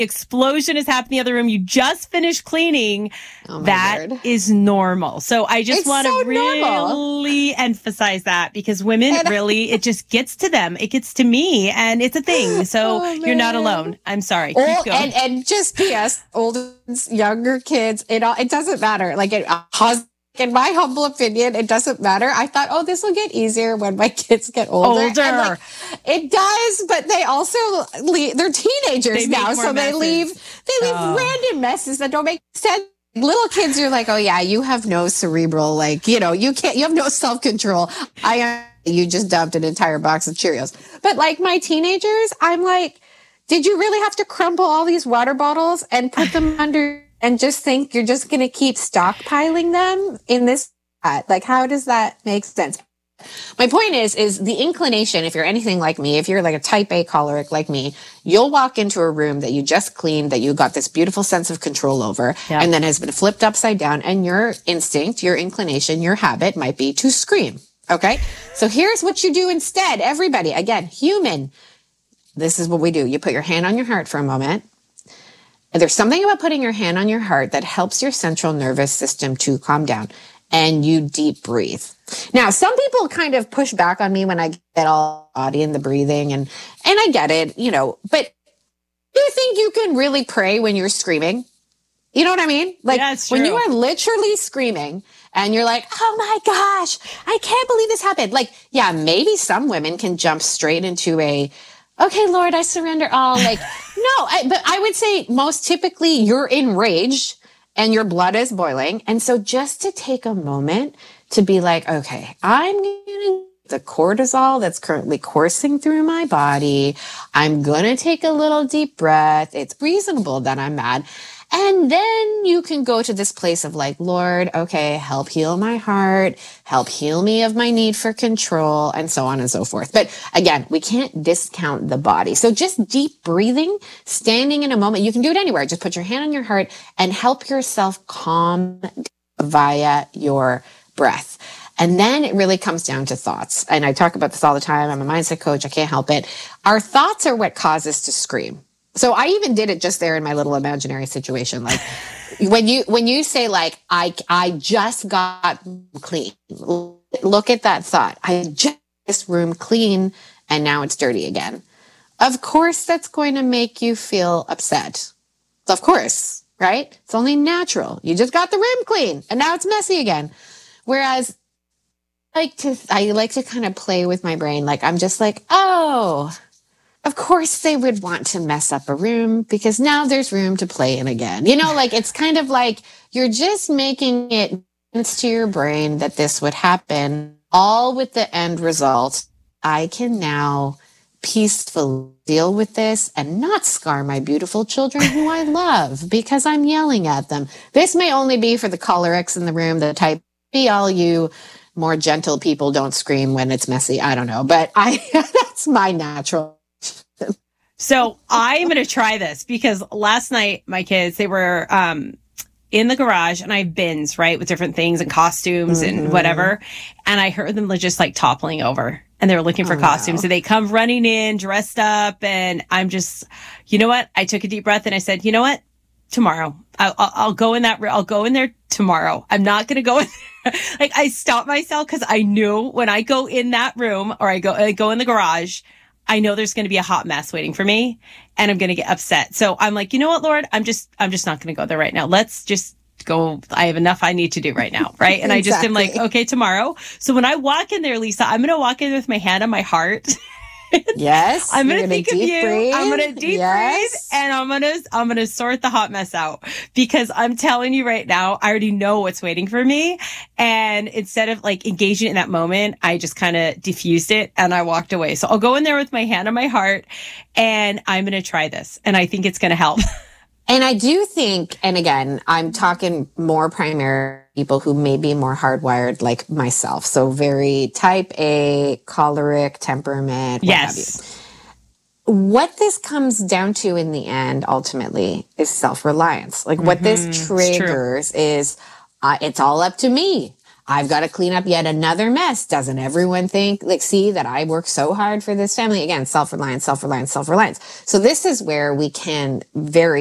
explosion is happening in the other room. You just finished cleaning. That Lord. is normal. So I just want to normal. really emphasize that because women really, it just gets to them. It gets to me and it's a thing. So you're not alone. I'm sorry. Keep going. And just PS, older, younger kids, it doesn't matter. Like in my humble opinion, it doesn't matter. I thought, this will get easier when my kids get older. And like, it does, but they also they're teenagers now, so they leave random messes that don't make sense. Little kids are like, you have no cerebral, like, you have no self-control. You just dumped an entire box of Cheerios. But like my teenagers, I'm like, did you really have to crumble all these water bottles and put them under and just think you're just going to keep stockpiling them in this? Like, how does that make sense? My point is the inclination, if you're anything like me, if you're like a type A choleric like me, you'll walk into a room that you just cleaned, that you got this beautiful sense of control over, and then has been flipped upside down, and your instinct, your inclination, your habit might be to scream. Okay? So here's what you do instead. Everybody, again, human. This is what we do. You put your hand on your heart for a moment. And there's something about putting your hand on your heart that helps your central nervous system to calm down. And you deep breathe. Now, some people kind of push back on me when I get all body in the breathing, and I get it, but do you think you can really pray when you're screaming? You know what I mean? Like when you are literally screaming and you're like, oh my gosh, I can't believe this happened. Like, maybe some women can jump straight into okay, Lord, I surrender all. Like, no, but I would say most typically you're enraged and your blood is boiling. And so just to take a moment to be like, okay, I'm going to the cortisol that's currently coursing through my body. I'm going to take a little deep breath. It's reasonable that I'm mad. And then you can go to this place of like, Lord, okay, help heal my heart, help heal me of my need for control, and so on and so forth. But again, we can't discount the body. So just deep breathing, standing in a moment, you can do it anywhere. Just put your hand on your heart and help yourself calm via your breath. And then it really comes down to thoughts. And I talk about this all the time. I'm a mindset coach. I can't help it. Our thoughts are what cause us to scream. So I even did it just there in my little imaginary situation. Like when you say like, I just got clean, look at that thought. I just got this room clean and now it's dirty again. Of course, that's going to make you feel upset. Of course, right? It's only natural. You just got the room clean and now it's messy again. Whereas I like to kind of play with my brain. Like I'm just like, of course they would want to mess up a room because now there's room to play in again. Like it's kind of like you're just making it sense to your brain that this would happen, all with the end result. I can now peacefully deal with this and not scar my beautiful children who I love because I'm yelling at them. This may only be for the cholerics in the room, the type B, all you more gentle people don't scream when it's messy. I don't know, but that's my natural. So I'm going to try this because last night my kids, they were in the garage and I have bins, right, with different things and costumes and whatever. And I heard them just like toppling over and they were looking for costumes. Wow. So they come running in dressed up and I'm just, you know what? I took a deep breath and I said, you know what? Tomorrow, I'll go in I'll go in there tomorrow. I'm not going to go in there. Like I stopped myself because I knew when I go in that room or I go in the garage, I know there's going to be a hot mess waiting for me and I'm going to get upset. So I'm like, you know what, Lord, I'm just not going to go there right now. Let's just go. I have enough I need to do right now. Right. And I just am like, okay, tomorrow. So when I walk in there, Lisa, I'm going to walk in with my hand on my heart. Yes. I'm going to think of you. Breathe. I'm going to deep breathe and I'm going to sort the hot mess out because I'm telling you right now, I already know what's waiting for me. And instead of like engaging in that moment, I just kind of diffused it and I walked away. So I'll go in there with my hand on my heart and I'm going to try this. And I think it's going to help. And I do think, and again, I'm talking more primary people who may be more hardwired like myself. So very type A, choleric, temperament, what have you. What this comes down to in the end, ultimately, is self-reliance. Like what this triggers is, it's all up to me. I've got to clean up yet another mess. Doesn't everyone think, like, see that I work so hard for this family? Again, self-reliance, self-reliance, self-reliance. So this is where we can very